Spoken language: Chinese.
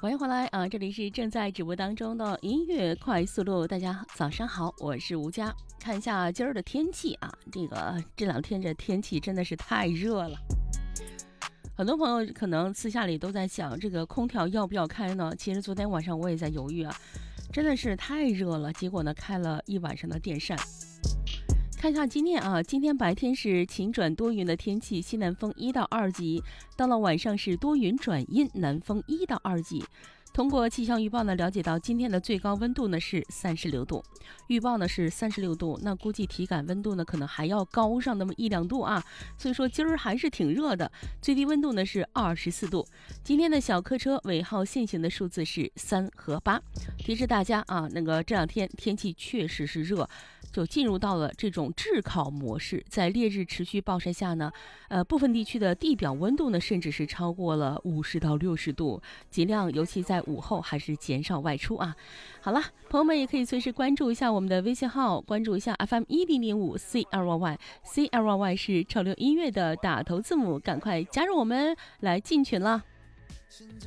欢迎回来啊！这里是正在直播当中的音乐快速路，大家早上好，我是吴佳。看一下今儿的天气啊，这两天这天气真的是太热了。很多朋友可能私下里都在想，这个空调要不要开呢？其实昨天晚上我也在犹豫啊，真的是太热了，结果呢开了一晚上的电扇。看一下今天啊，今天白天是晴转多云的天气，西南风1到2级，到了晚上是多云转阴，南风1到2级。通过气象预报呢，了解到今天的最高温度呢是36度，预报呢是36度，那估计体感温度呢可能还要高上那么1-2度啊，所以说今儿还是挺热的，最低温度呢是24度。今天的小客车尾号限行的数字是3和8，提示大家啊，这两天天气确实是热，就进入到了这种炙烤模式，在烈日持续暴晒下呢，部分地区的地表温度呢甚至是超过了50到60度，尽量尤其在午后还是减少外出啊。好了，朋友们也可以随时关注一下我们的微信号，关注一下 FM1005 CLYY CLYY 是潮流音乐的打头字母，赶快加入我们来进群了。